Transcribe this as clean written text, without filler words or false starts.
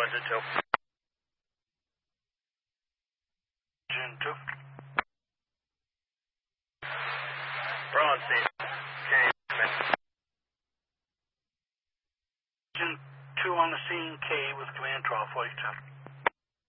Roger, 2. Engine 2. We're on scene. Okay. Engine 2 on the scene, K with command 1247.